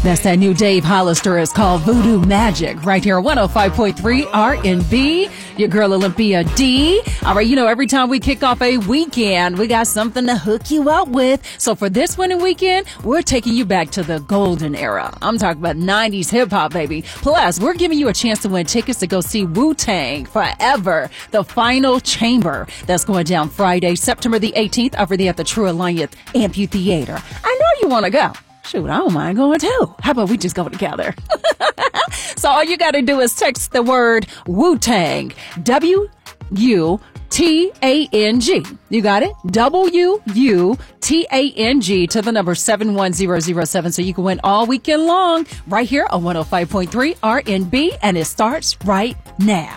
That's that new Dave Hollister. It's called Voodoo Magic right here on 105.3 R&B. Your girl Olympia D. All right, every time we kick off a weekend, we got something to hook you up with. So for this winning weekend, we're taking you back to the golden era. I'm talking about 90s hip hop, baby. Plus, we're giving you a chance to win tickets to go see Wu-Tang Forever, the final chamber. That's going down Friday, September the 18th over there at the True Alliance Amphitheater. I know you want to go. Shoot, I don't mind going too. How about we just go together? So all you got to do is text the word Wu-Tang, W-U-T-A-N-G. You got it? W-U-T-A-N-G to the number 71007 so you can win all weekend long right here on 105.3 R&B, and it starts right now.